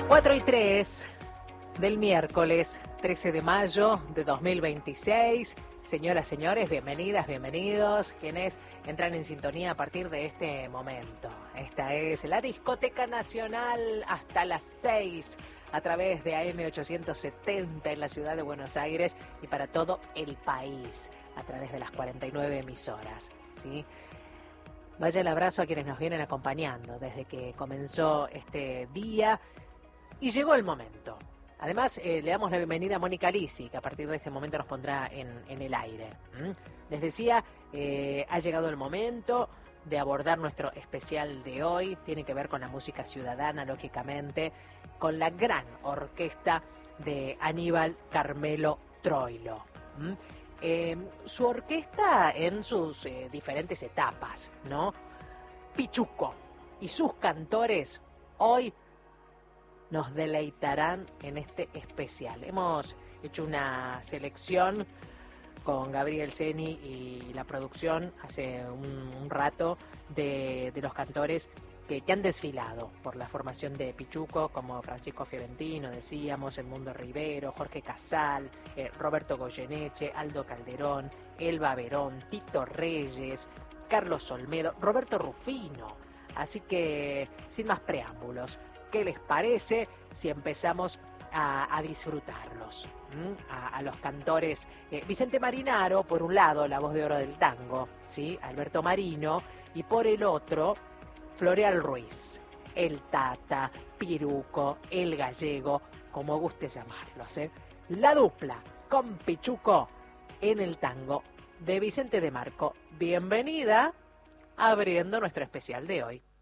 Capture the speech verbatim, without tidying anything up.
cuatro y tres del miércoles trece de mayo de dos mil veintiséis. Señoras, señores, bienvenidas, bienvenidos, quienes entran en sintonía a partir de este momento. Esta es la Discoteca Nacional hasta las seis a través de A M ochocientos setenta en la ciudad de Buenos Aires y para todo el país a través de las cuarenta y nueve emisoras, ¿sí? Vaya el abrazo a quienes nos vienen acompañando desde que comenzó este día y llegó el momento. Además, eh, le damos la bienvenida a Mónica Lisi, que a partir de este momento nos pondrá en, en el aire. ¿Mm? Les decía, eh, ha llegado el momento de abordar nuestro especial de hoy. Tiene que ver con la música ciudadana, lógicamente, con la gran orquesta de Aníbal Carmelo Troilo. ¿Mm? Eh, su orquesta en sus eh, diferentes etapas, ¿no? Pichuco y sus cantores hoy nos deleitarán en este especial. Hemos hecho una selección con Gabriel Ceni y la producción hace un, un rato de, de los cantores que, que han desfilado por la formación de Pichuco, como Francisco Fiorentino, decíamos, Edmundo Rivero, Jorge Casal, eh, Roberto Goyeneche, Aldo Calderón, Elba Verón, Tito Reyes, Carlos Olmedo, Roberto Rufino. Así que, sin más preámbulos, ¿qué les parece si empezamos a, a disfrutarlos? ¿Mm? A, a los cantores, eh, Vicente Marinaro, por un lado, la voz de oro del tango, ¿sí? Alberto Marino, y por el otro, Floreal Ruiz, el Tata, Piruco, el Gallego, como guste llamarlos, ¿eh? La dupla con Pichuco en el tango de Vicente de Marco. Bienvenida, abriendo nuestro especial de hoy.